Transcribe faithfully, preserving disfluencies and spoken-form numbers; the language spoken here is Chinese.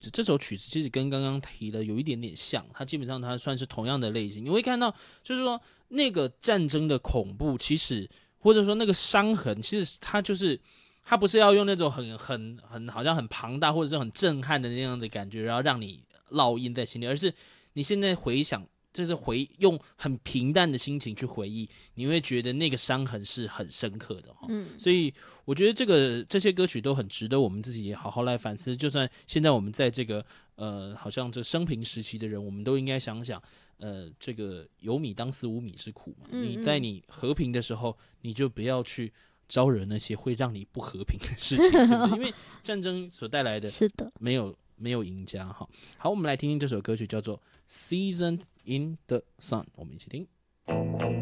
这首曲子其实跟刚刚提的有一点点像，它基本上它算是同样的类型。你会看到，就是说那个战争的恐怖，其实或者说那个伤痕，其实它就是它不是要用那种很很很好像很庞大或者是很震撼的那样的感觉，然后让你烙印在心里，而是你现在回想。就是回用很平淡的心情去回忆，你会觉得那个伤痕是很深刻的哈。嗯，所以我觉得这个这些歌曲都很值得我们自己也好好来反思。就算现在我们在这个呃，好像这生平时期的人，我们都应该想想，呃，这个有米当思无米之苦嘛。嗯嗯，你在你和平的时候，你就不要去招惹那些会让你不和平的事情，对不对？因为战争所带来的， 是的， 没有没有赢家哈。好，我们来听听这首歌曲，叫做《Season in the Sun》，我们一起听。